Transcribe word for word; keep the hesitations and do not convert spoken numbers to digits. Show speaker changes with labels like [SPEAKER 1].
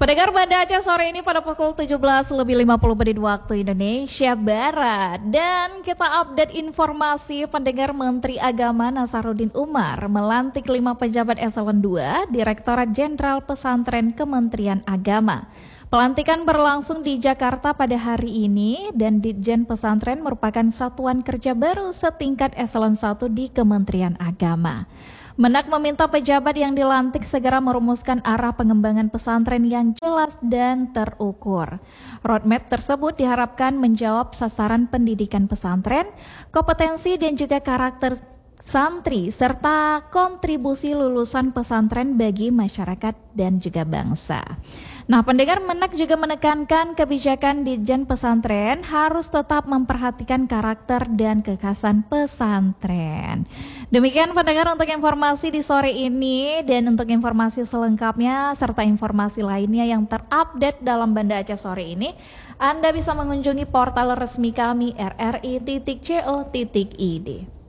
[SPEAKER 1] Pendengar Banda Aceh sore ini pada pukul tujuh belas lebih lima puluh menit waktu Indonesia Barat. Dan kita update informasi pendengar Menteri Agama Nasaruddin Umar melantik lima pejabat eselon dua Direktorat Jenderal Pesantren Kementerian Agama. Pelantikan berlangsung di Jakarta pada hari ini dan Ditjen Pesantren merupakan satuan kerja baru setingkat eselon satu di Kementerian Agama. Menak meminta pejabat yang dilantik segera merumuskan arah pengembangan pesantren yang jelas dan terukur. Roadmap tersebut diharapkan menjawab sasaran pendidikan pesantren, kompetensi dan juga karakter santri, serta kontribusi lulusan pesantren bagi masyarakat dan juga bangsa. Nah, pendengar Menak juga menekankan kebijakan Ditjen Pesantren harus tetap memperhatikan karakter dan kekhasan pesantren. Demikian pendengar untuk informasi di sore ini, dan untuk informasi selengkapnya serta informasi lainnya yang terupdate dalam Banda Aceh sore ini, Anda bisa mengunjungi portal resmi kami r r i titik co titik i d.